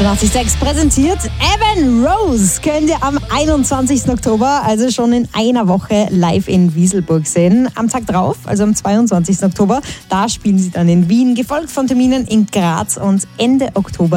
886 präsentiert Evan Rose. Könnt ihr am 21. Oktober, also schon in einer Woche, live in Wieselburg sehen. Am Tag drauf, also am 22. Oktober, da spielen sie dann in Wien, gefolgt von Terminen in Graz und Ende Oktober